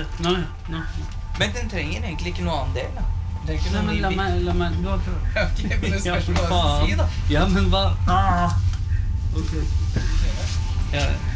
Nei. Men den trenger egentlig ikke noe annen del, da. Den trenger ikke Nei, noe men ny la meg, du har prøvd. Ok, men det spørs hva du skal si, da. Ja, men hva? Ok. Ja,